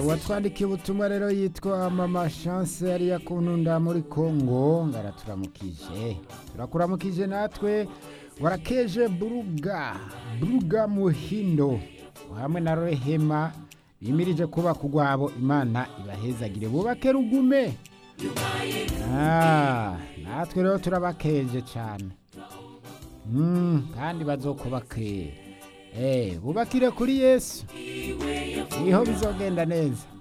watwandikiye ubutumwa rero yitwa mama chance yari yakununda muri Kongo ngaraturamukije turakuramukije natwe warakeje buruga muhindo hamwe na Rehema bimirije kuba kugwabo Imana ibahezagire bubake rugume natwe rero turabakeje cyane kandi bazokubake bubakire kuri Yesu niho bizogenda neza.